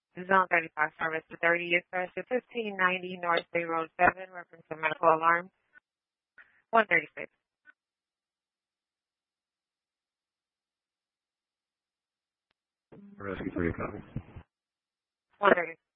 Zone 35 service to 30 is first to 1590 North State Road 7, reference to medical alarm 136. Rescue 3, copy. 136.